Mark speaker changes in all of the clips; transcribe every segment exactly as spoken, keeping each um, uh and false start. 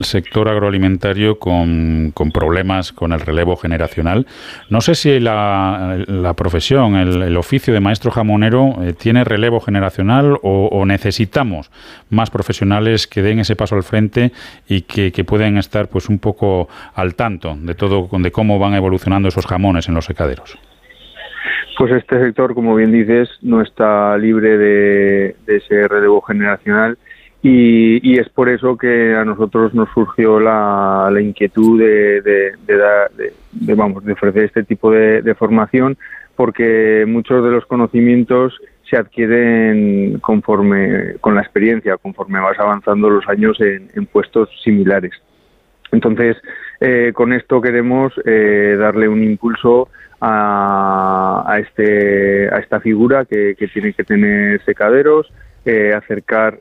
Speaker 1: sector agroalimentario con, con problemas con el relevo generacional. No sé si la, la profesión, el, el oficio de maestro jamonero eh, tiene relevo generacional o, o necesitamos más profesionales que den ese paso al frente y que, que puedan estar pues un poco al tanto de todo, de cómo van evolucionando esos jamones en los secaderos.
Speaker 2: Pues este sector, como bien dices, no está libre de, de ese relevo generacional. Y, y es por eso que a nosotros nos surgió la, la inquietud de, de, de, dar, de, de, vamos, de ofrecer este tipo de, de formación, porque muchos de los conocimientos se adquieren conforme con la experiencia, conforme vas avanzando los años en, en puestos similares. Entonces, eh, con esto queremos eh, darle un impulso a, a, este, a esta figura que, que tiene que tener secaderos. Eh, acercar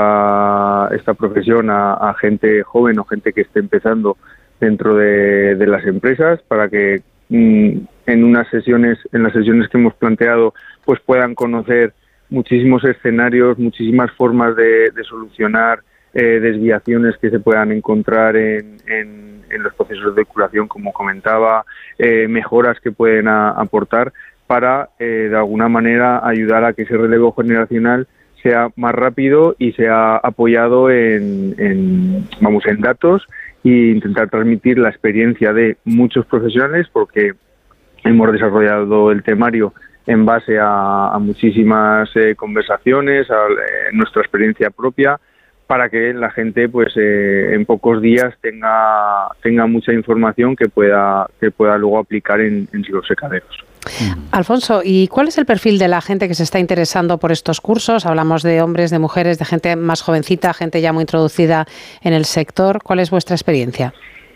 Speaker 2: esta esta profesión a, a gente joven o gente que esté empezando dentro de, de las empresas para que mm, en unas sesiones en las sesiones que hemos planteado pues puedan conocer muchísimos escenarios, muchísimas formas de, de solucionar eh, desviaciones que se puedan encontrar en, en, en los procesos de curación, como comentaba, eh, mejoras que pueden a, aportar para eh, de alguna manera ayudar a que ese relevo generacional sea más rápido y sea apoyado en, en, vamos, en datos e intentar transmitir la experiencia de muchos profesionales, porque hemos desarrollado el temario en base a, a muchísimas eh, conversaciones, a eh, nuestra experiencia propia, para que la gente pues eh, en pocos días tenga tenga mucha información que pueda que pueda luego aplicar en, en los secaderos.
Speaker 3: Alfonso, ¿y cuál es el perfil de la gente que se está interesando por estos cursos? Hablamos de hombres, de mujeres, de gente más jovencita, gente ya muy introducida en el sector. ¿Cuál es vuestra experiencia?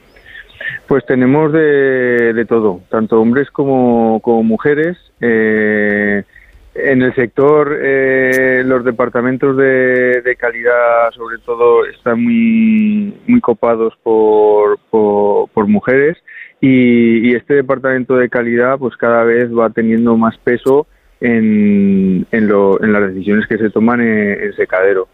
Speaker 2: Pues tenemos de, de todo, tanto hombres como, como mujeres. Eh, en el sector, eh, los departamentos de, de calidad, sobre todo, están muy, muy copados por, por, por mujeres. Y, y este departamento de calidad pues cada vez va teniendo más peso en, en, lo, en las decisiones que se toman en, en secadero.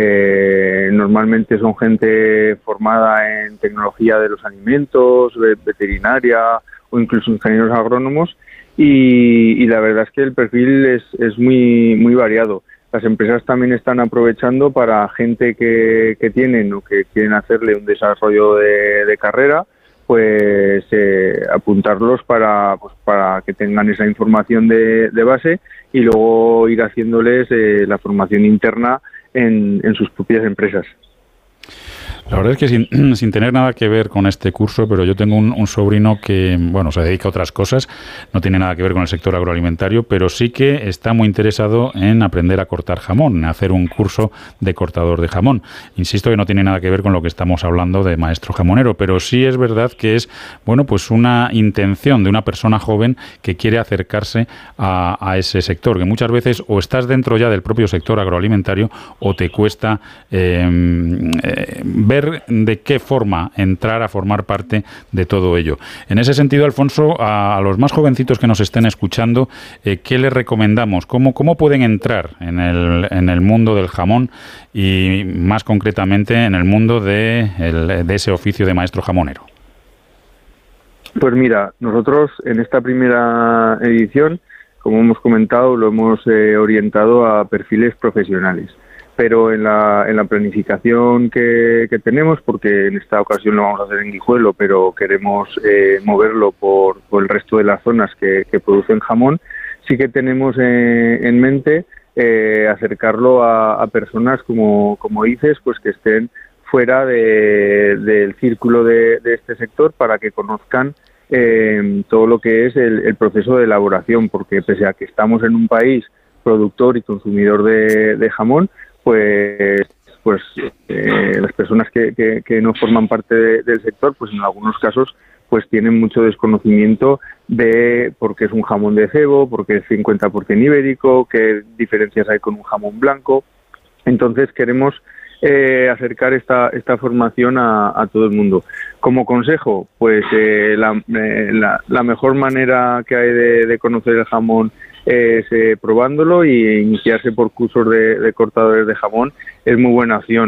Speaker 2: Eh, normalmente son gente formada en tecnología de los alimentos, veterinaria o incluso ingenieros agrónomos y, y la verdad es que el perfil es, es muy, muy variado. Las empresas también están aprovechando para gente que, que tienen o que quieren hacerle un desarrollo de, de carrera, pues eh, apuntarlos para pues, para que tengan esa información de, de base y luego ir haciéndoles eh, la formación interna en, en sus propias empresas.
Speaker 1: La verdad es que sin, sin tener nada que ver con este curso, pero yo tengo un, un sobrino que, bueno, se dedica a otras cosas, no tiene nada que ver con el sector agroalimentario, pero sí que está muy interesado en aprender a cortar jamón, en hacer un curso de cortador de jamón. Insisto que no tiene nada que ver con lo que estamos hablando de maestro jamonero, pero sí es verdad que es, bueno, pues una intención de una persona joven que quiere acercarse a, a ese sector, que muchas veces o estás dentro ya del propio sector agroalimentario o te cuesta eh, eh, ver de qué forma entrar a formar parte de todo ello. En ese sentido, Alfonso, a, a los más jovencitos que nos estén escuchando, eh, ¿qué les recomendamos? ¿Cómo, cómo pueden entrar en el, en el mundo del jamón y más concretamente en el mundo de, el, de ese oficio de maestro jamonero?
Speaker 2: Pues mira, nosotros en esta primera edición, como hemos comentado, lo hemos eh, orientado a perfiles profesionales. Pero en la, en la planificación que, que tenemos, porque en esta ocasión lo vamos a hacer en Guijuelo, pero queremos eh, moverlo por, por el resto de las zonas que, que producen jamón, sí que tenemos eh, en mente eh, acercarlo a, a personas, como, como dices, pues que estén fuera de, del círculo de, de este sector para que conozcan eh, todo lo que es el, el proceso de elaboración, porque pese a que estamos en un país productor y consumidor de, de jamón, pues pues eh, las personas que, que, que no forman parte de, del sector, pues en algunos casos pues tienen mucho desconocimiento de por qué es un jamón de cebo, por qué es cincuenta por ciento ibérico, qué diferencias hay con un jamón blanco. Entonces queremos eh, acercar esta esta formación a, a todo el mundo. Como consejo, pues eh, la, eh, la, la mejor manera que hay de, de conocer el jamón es eh, probándolo, y iniciarse por cursos de, de cortadores de jamón es muy buena opción.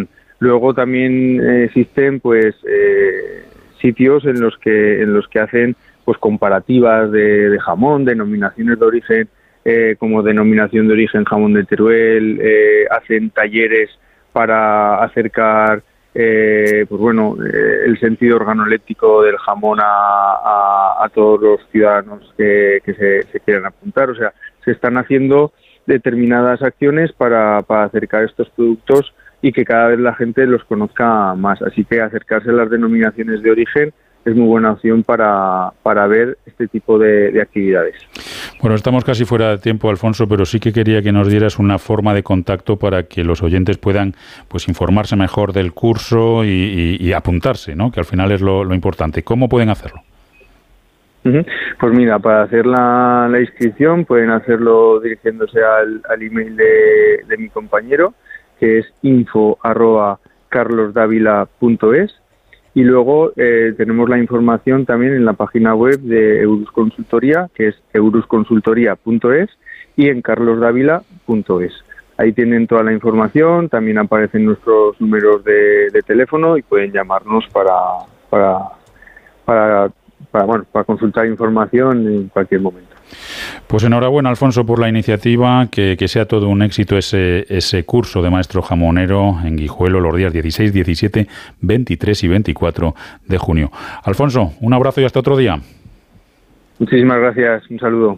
Speaker 2: Luego también eh, existen pues eh, sitios en los que en los que hacen pues comparativas de, de jamón, denominaciones de origen, eh, como denominación de origen jamón de Teruel, eh, hacen talleres para acercar eh, pues bueno eh, el sentido organoléptico del jamón a, a, a todos los ciudadanos que, que se, se quieran apuntar. O sea, se están haciendo determinadas acciones para, para acercar estos productos y que cada vez la gente los conozca más. Así que acercarse a las denominaciones de origen es muy buena opción para, para ver este tipo de, de actividades.
Speaker 1: Bueno, estamos casi fuera de tiempo, Alfonso, pero sí que quería que nos dieras una forma de contacto para que los oyentes puedan pues informarse mejor del curso y, y, y apuntarse, ¿no? Que al final es lo, lo importante. ¿Cómo pueden hacerlo?
Speaker 2: Uh-huh. Pues mira, para hacer la, la inscripción pueden hacerlo dirigiéndose al, al email de, de mi compañero, que es info arroba carlosdavila punto es. Y luego eh, tenemos la información también en la página web de Eurus Consultoría, que es eurusconsultoría punto es, y en carlosdavila punto es. Ahí tienen toda la información, también aparecen nuestros números de, de teléfono y pueden llamarnos para, para, para, para, bueno, para consultar información en cualquier momento.
Speaker 1: Pues enhorabuena, Alfonso, por la iniciativa, que, que sea todo un éxito ese, ese curso de maestro jamonero en Guijuelo los días dieciséis, diecisiete, veintitrés y veinticuatro de junio. Alfonso, un abrazo y hasta otro día.
Speaker 2: Muchísimas gracias, un saludo.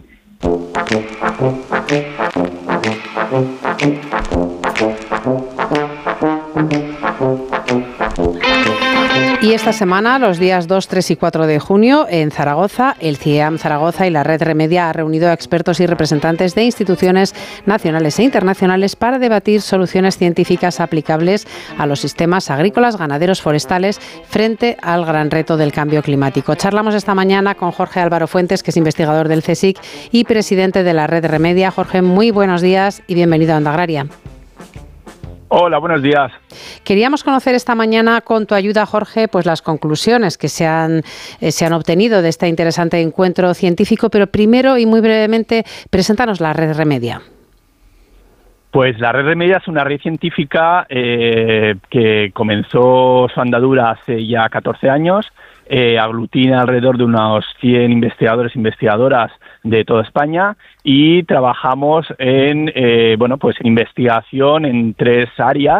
Speaker 3: Y esta semana, los días dos, tres y cuatro de junio, en Zaragoza, el C I E A M Zaragoza y la Red Remedia ha reunido a expertos y representantes de instituciones nacionales e internacionales para debatir soluciones científicas aplicables a los sistemas agrícolas, ganaderos, forestales frente al gran reto del cambio climático. Charlamos esta mañana con Jorge Álvaro Fuentes, que es investigador del CSIC y presidente de la Red Remedia. Jorge, muy buenos días y bienvenido a Onda Agraria.
Speaker 4: Hola, buenos días.
Speaker 3: Queríamos conocer esta mañana, con tu ayuda, Jorge, pues las conclusiones que se han, eh, se han obtenido de este interesante encuentro científico, pero primero y muy brevemente, preséntanos la Red Remedia.
Speaker 4: Pues la Red Remedia es una red científica eh, que comenzó su andadura hace ya catorce años, eh, aglutina alrededor de unos cien investigadores e investigadoras de toda España y trabajamos en eh, bueno pues investigación en tres áreas,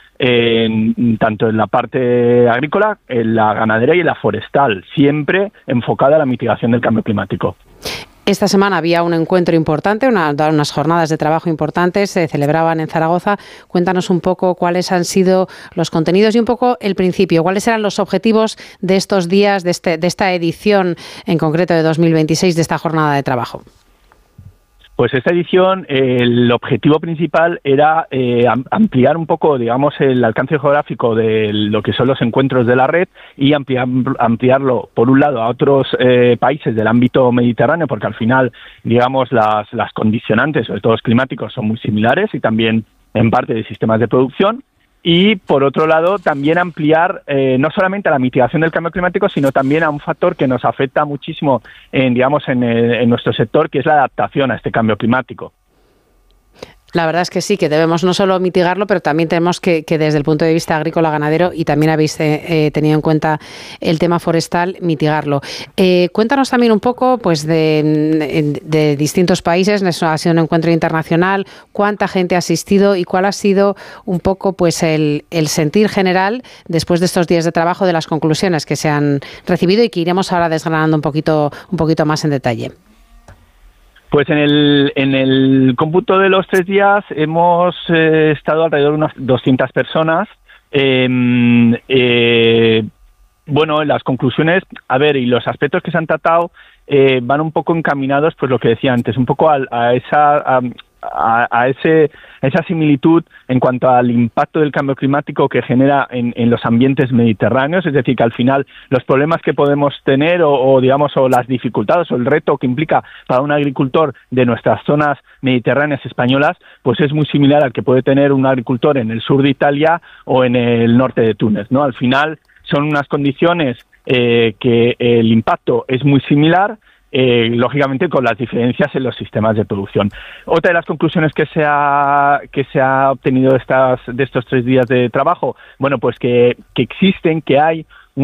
Speaker 4: en, tanto en la parte agrícola, en la ganadera y en la forestal, siempre enfocada a la mitigación del cambio climático.
Speaker 3: Esta semana había un encuentro importante, una, unas jornadas de trabajo importantes, se celebraban en Zaragoza. Cuéntanos un poco cuáles han sido los contenidos y un poco el principio. ¿Cuáles eran los objetivos de estos días, de, este, de esta edición en concreto de dos mil veintiséis, de esta jornada de trabajo?
Speaker 4: Pues esta edición, eh, el objetivo principal era eh, ampliar un poco, digamos, el alcance geográfico de lo que son los encuentros de la red y ampliar, ampliarlo, por un lado, a otros eh, países del ámbito mediterráneo, porque al final, digamos, las, las condicionantes, sobre todo los climáticos, son muy similares y también en parte de sistemas de producción. Y, por otro lado, también ampliar eh, no solamente a la mitigación del cambio climático, sino también a un factor que nos afecta muchísimo en, digamos, en, en nuestro sector, que es la adaptación a este cambio climático.
Speaker 3: La verdad es que sí, que debemos no solo mitigarlo, pero también tenemos que, que desde el punto de vista agrícola ganadero, y también habéis eh, tenido en cuenta el tema forestal, mitigarlo. Eh, cuéntanos también un poco pues de, de distintos países, eso ha sido un encuentro internacional, cuánta gente ha asistido y cuál ha sido un poco pues el, el sentir general después de estos días de trabajo, de las conclusiones que se han recibido y que iremos ahora desgranando un poquito, un poquito más en detalle.
Speaker 4: Pues en el, en el cómputo de los tres días hemos eh, estado alrededor de unas doscientas personas. Eh, eh, bueno, las conclusiones, a ver, y los aspectos que se han tratado eh, van un poco encaminados, pues lo que decía antes, un poco a, a esa... A, A, a, ese, a esa similitud en cuanto al impacto del cambio climático que genera en, en los ambientes mediterráneos, es decir, que al final los problemas que podemos tener o, o digamos o las dificultades o el reto que implica para un agricultor de nuestras zonas mediterráneas españolas, pues es muy similar al que puede tener un agricultor en el sur de Italia o en el norte de Túnez, ¿no? Al final son unas condiciones eh, que el impacto es muy similar. eh, lógicamente con las diferencias en los sistemas de producción. Otra de las conclusiones que se ha, que se ha obtenido de, estas, de estos tres días de trabajo, bueno, pues que, que existen, que hay